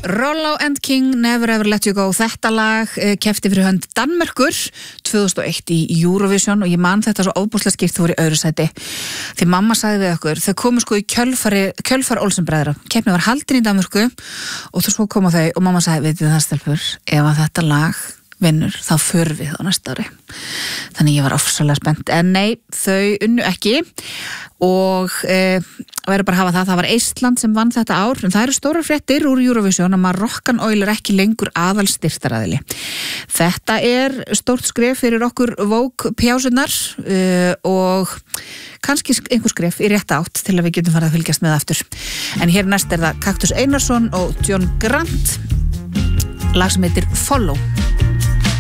Rollo and King, Never Ever Let You Go. Þetta lag keppti fyrir hönd Danmerkur 2001 í Eurovision og ég man þetta svo óbúslega skýrt, þú voru í öðru sæti. Því mamma sagði við okkur, þau komu sko í kjölfar Olsenbræðra. Keppni var haldin í Danmörku og svo koma þau og mamma sagði, vitið það stelpur, ef að þetta lag vinnur, þá förum við á næsta ári. Þannig ég var ofsalega spennt. En nei, þau unnu ekki og verður bara að hafa það var Eistland sem vann þetta ár, en það eru stórar fréttir úr Eurovision að Moroccan Oil er ekki lengur aðalstyrktaraðili. Þetta er stórt skref fyrir okkur Vogue pjásunar og kannski einhver skref í rétta átt til að við getum farið að fylgjast með aftur. En hér næst er það Kaktus Einarsson og John Grant, lag sem heitir Follow.